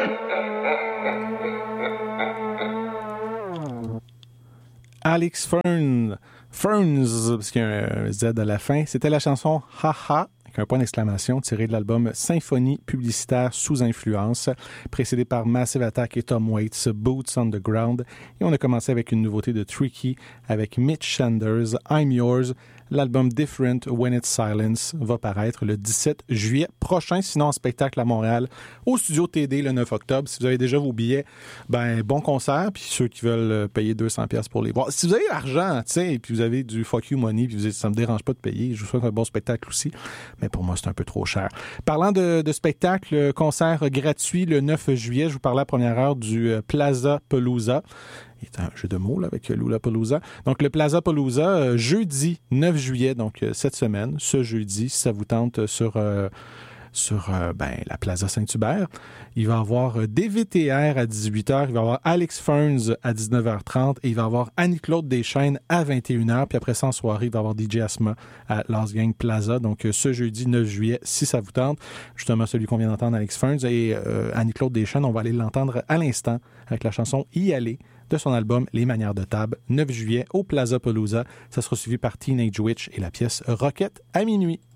Alex Ferns, parce qu'il y a un Z à la fin. C'était la chanson Haha, avec un point d'exclamation, tirée de l'album Symphonie publicitaire sous influence, précédé par Massive Attack et Tom Waits, Boots on the Ground. Et on a commencé avec une nouveauté de Tricky, avec Mitch Sanders, I'm Yours. L'album Different When It's Silence va paraître le 17 juillet prochain, sinon en spectacle à Montréal, au Studio TD le 9 octobre. Si vous avez déjà vos billets, ben bon concert, puis ceux qui veulent payer 200$ pour les voir. Si vous avez l'argent, tu sais, puis vous avez du fuck you money, puis vous dites, ça me dérange pas de payer, je vous souhaite un bon spectacle aussi, mais pour moi, c'est un peu trop cher. Parlant de spectacle, concert gratuit le 9 juillet, je vous parlais à la première heure du Plaza Palooza. C'est un jeu de mots là, avec Lollapalooza. Donc, le Plaza Palooza, jeudi 9 juillet, donc cette semaine, ce jeudi, si ça vous tente, sur la Plaza Saint-Hubert. Il va y avoir DVTR à 18h, il va y avoir Alex Ferns à 19h30 et il va y avoir Annie-Claude Deschênes à 21h. Puis après ça, en soirée, il va y avoir DJ Asma à Last Gang Plaza. Donc, ce jeudi 9 juillet, si ça vous tente, justement celui qu'on vient d'entendre, Alex Ferns et Annie-Claude Deschênes, on va aller l'entendre à l'instant avec la chanson Y aller de son album Les Manières de table, 9 juillet au Plaza Palooza. Ça sera suivi par Teenage Witch et la pièce Rocket à minuit.